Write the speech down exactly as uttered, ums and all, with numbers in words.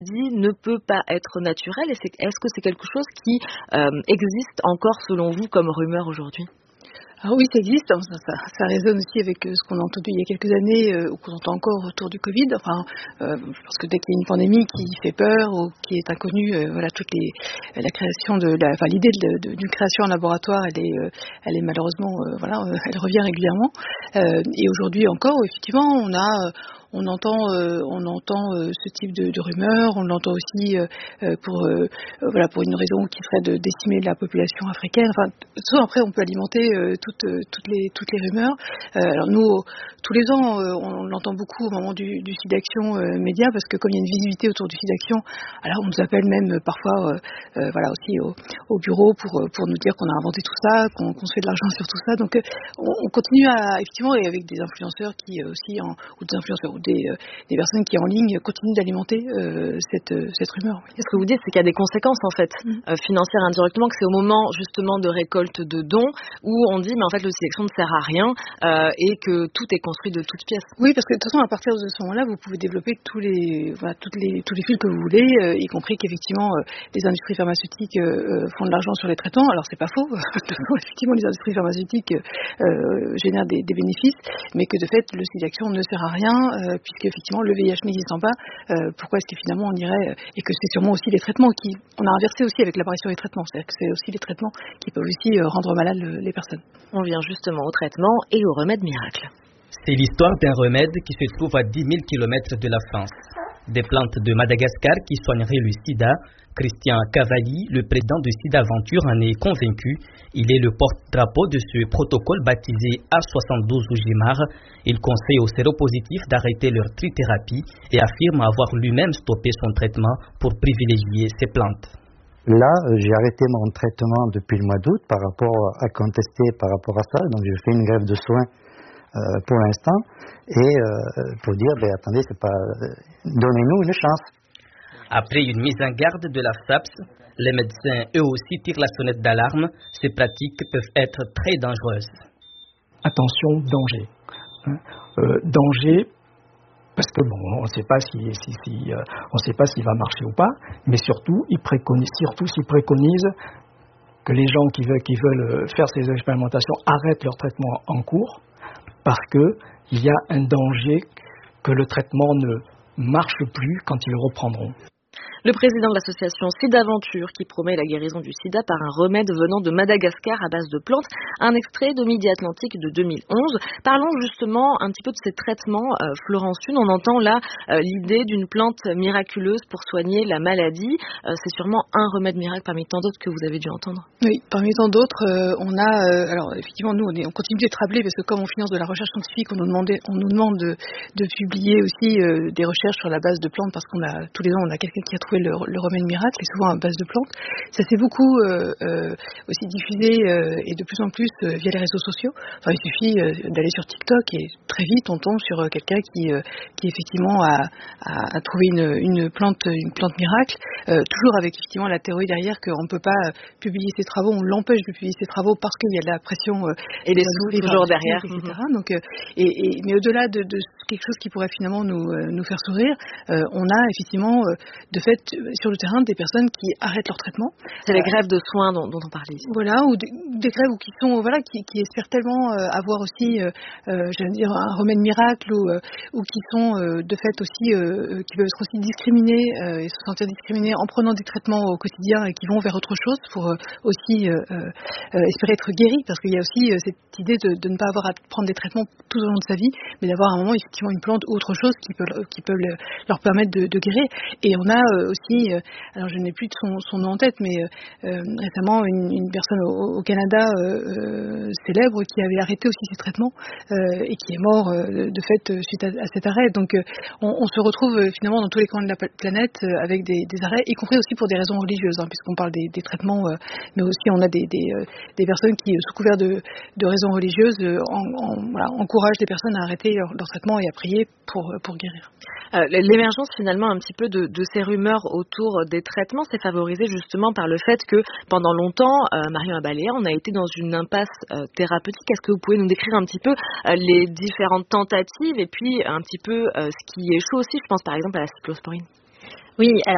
dit ne peut pas être naturel. Et c'est, est-ce que c'est quelque chose qui euh, existe encore selon vous comme rumeur aujourd'hui? Alors oui, ça existe, ça, ça, ça résonne aussi avec ce qu'on a entendu il y a quelques années, euh, ou qu'on entend encore autour du Covid. Enfin, euh, je pense que dès qu'il y a une pandémie qui fait peur ou qui est inconnue, euh, voilà, toutes les, la création de, la, enfin, l'idée de, de, d'une création en laboratoire, elle est, euh, elle est malheureusement, euh, voilà, euh, elle revient régulièrement. Euh, et aujourd'hui encore, effectivement, on a euh, On entend, euh, on entend euh, ce type de, de rumeurs. On l'entend aussi euh, pour, euh, voilà, pour une raison qui serait de décimer la population africaine. Enfin, soit après, on peut alimenter euh, toutes, toutes les, toutes les rumeurs. Euh, alors nous, tous les ans, euh, on l'entend beaucoup au moment du, du SIDAction euh, Média, parce que comme il y a une visibilité autour du SIDAction, alors on nous appelle même parfois, euh, euh, voilà, aussi au, au bureau pour, pour nous dire qu'on a inventé tout ça, qu'on, qu'on se fait de l'argent sur tout ça. Donc, euh, on, on continue à, effectivement, et avec des influenceurs qui euh, aussi, en, ou des influenceurs Des, euh, des personnes qui en ligne continuent d'alimenter euh, cette, euh, cette rumeur. Ce que vous dites, c'est qu'il y a des conséquences en fait mmh. euh, financières indirectement, que c'est au moment justement de récolte de dons où on dit mais en fait le SIDAction ne sert à rien euh, et que tout est construit de toutes pièces. Oui, parce que de toute façon à partir de ce moment-là, vous pouvez développer tous les, voilà, toutes les, tous les fils que vous voulez, euh, y compris qu'effectivement euh, les industries pharmaceutiques euh, font de l'argent sur les traitements. Alors c'est pas faux, effectivement les industries pharmaceutiques euh, génèrent des, des bénéfices, mais que de fait le SIDAction ne sert à rien. Euh, puisque effectivement le V I H n'existant pas, euh, pourquoi est-ce que finalement on irait, et que c'est sûrement aussi les traitements qui, on a inversé aussi avec l'apparition des traitements, c'est-à-dire que c'est aussi les traitements qui peuvent aussi euh, rendre malades les personnes. On vient justement au traitement et au remède miracle. C'est l'histoire d'un remède qui se trouve à dix mille kilomètres de la France. Des plantes de Madagascar qui soigneraient le sida. Christian Cavalli, le président de SIDAventure, en est convaincu. Il est le porte-drapeau de ce protocole baptisé A soixante-douze ou G M A R. Il conseille aux séropositifs d'arrêter leur trithérapie et affirme avoir lui-même stoppé son traitement pour privilégier ces plantes. Là, j'ai arrêté mon traitement depuis le mois d'août par rapport à contester par rapport à ça. Donc, j'ai fait une grève de soins euh, pour l'instant et euh, pour dire, ben attendez, c'est pas, euh, donnez-nous une chance. Après une mise en garde de la F A P S, les médecins eux aussi tirent la sonnette d'alarme. Ces pratiques peuvent être très dangereuses. Attention, danger. Hein euh, danger, parce que bon, on ne sait pas si, si, si euh, on sait pas s'il va marcher ou pas, mais surtout, ils préconisent, surtout s'ils préconisent que les gens qui veulent, qui veulent faire ces expérimentations arrêtent leur traitement en cours, parce que il y a un danger que le traitement ne marche plus quand ils le reprendront. Le président de l'association SIDAventure qui promet la guérison du sida par un remède venant de Madagascar à base de plantes. Un extrait de Midi Atlantique de deux mille onze. Parlons justement un petit peu de ces traitements. Euh, Florence Thune, on entend là euh, l'idée d'une plante miraculeuse pour soigner la maladie. Euh, c'est sûrement un remède miracle parmi tant d'autres que vous avez dû entendre. Oui, parmi tant d'autres, euh, on a... Euh, alors effectivement, nous, on, est, on continue d'être appelés parce que comme on finance de la recherche scientifique, on nous, demandait, on nous demande de, de publier aussi euh, des recherches sur la base de plantes parce qu'on a tous les ans, on a quelqu'un qui a trouvé Le, le remède miracle, et souvent à base de plantes. Ça s'est beaucoup euh, euh, aussi diffusé euh, et de plus en plus euh, via les réseaux sociaux. Enfin, il suffit euh, d'aller sur TikTok et très vite on tombe sur euh, quelqu'un qui, euh, qui effectivement a, a, a trouvé une, une plante, une plante miracle, euh, toujours avec effectivement la théorie derrière qu'on ne peut pas euh, publier ses travaux, on l'empêche de publier ses travaux parce qu'il y a de la pression euh, et les sous toujours derrière, et cetera. Mm-hmm. Donc, euh, et, et, mais au-delà de, de quelque chose qui pourrait finalement nous, euh, nous faire sourire, euh, on a effectivement euh, de fait sur le terrain des personnes qui arrêtent leur traitement. C'est les euh, grèves de soins dont, dont on parlait ici. Voilà, ou des, des grèves où qui sont voilà qui, qui espèrent tellement euh, avoir aussi, euh, euh, j'allais dire un remède miracle ou euh, ou qui sont euh, de fait aussi euh, qui peuvent être aussi discriminés euh, et se sentir discriminés en prenant des traitements au quotidien et qui vont vers autre chose pour euh, aussi euh, euh, espérer être guéris, parce qu'il y a aussi euh, cette idée de, de ne pas avoir à prendre des traitements tout au long de sa vie, mais d'avoir à un moment effectivement une plante ou autre chose qui peut qui peut le, leur permettre de, de guérir. Et on a euh, aussi, euh, alors je n'ai plus de son, son nom en tête, mais euh, récemment une, une personne au, au Canada euh, euh, célèbre qui avait arrêté aussi ses traitements euh, et qui est mort euh, de fait suite à, à cet arrêt. Donc euh, on, on se retrouve euh, finalement dans tous les coins de la planète euh, avec des, des arrêts, y compris aussi pour des raisons religieuses, hein, puisqu'on parle des, des traitements, euh, mais aussi on a des, des, euh, des personnes qui, sous couvert de, de raisons religieuses, euh, en, en, voilà, encouragent des personnes à arrêter leur, leur traitement et à prier pour, pour guérir. Euh, l'émergence finalement un petit peu de, de ces rumeurs autour des traitements s'est favorisée justement par le fait que pendant longtemps, euh, Marion Abaléa, on a été dans une impasse euh, thérapeutique. Est-ce que vous pouvez nous décrire un petit peu euh, les différentes tentatives et puis un petit peu euh, ce qui échoue aussi? Je pense par exemple à la cyclosporine. Oui, alors